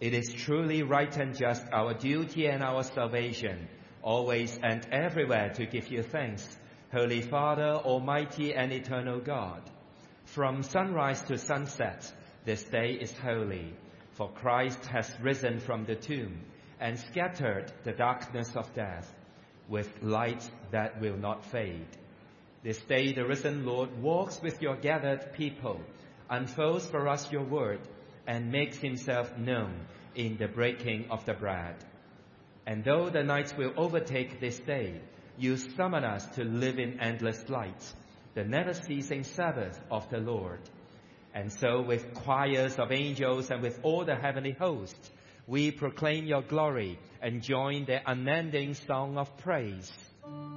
It is truly right and just, our duty and our salvation, always and everywhere to give you thanks, Holy Father, Almighty and eternal God. From sunrise to sunset, this day is holy, for Christ has risen from the tomb and scattered the darkness of death with light that will not fade. This day the risen Lord walks with your gathered people, unfolds for us your word, and makes himself known in the breaking of the bread. And though the night will overtake this day, you summon us to live in endless light, the never-ceasing Sabbath of the Lord. And so with choirs of angels and with all the heavenly hosts, we proclaim your glory and join the unending song of praise.